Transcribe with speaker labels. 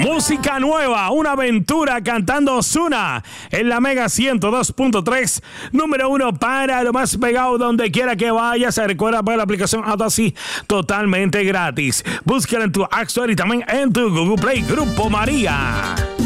Speaker 1: Música nueva, una aventura cantando Ozuna en la Mega 102.3, número 1 para lo más pegado donde quiera que vayas. Recuerda para la aplicación Audacity totalmente gratis. Búscala en tu App Store y también en tu Google Play. Grupo María.